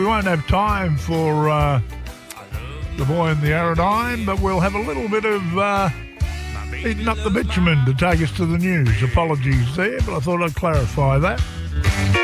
We won't have time for the boy in the Aerodyne, but we'll have a little bit of eating up the bitumen to take us to the news. Apologies there, but I thought I'd clarify that.